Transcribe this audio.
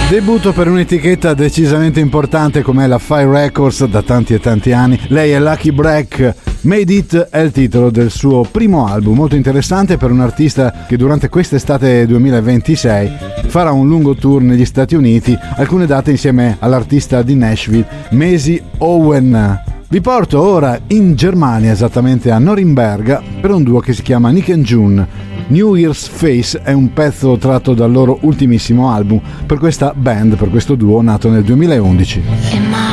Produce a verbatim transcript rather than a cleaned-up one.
Debutto per un'etichetta decisamente importante come la Fire Records da tanti e tanti anni. Lei è Lucky Break. Made It è il titolo del suo primo album, molto interessante per un artista che durante quest'estate duemilaventisei farà un lungo tour negli Stati Uniti, alcune date insieme all'artista di Nashville, Maisie Owen. Vi porto ora in Germania, esattamente a Norimberga, per un duo che si chiama Nick and June. New Year's Face è un pezzo tratto dal loro ultimissimo album per questa band, per questo duo nato nel duemilaundici.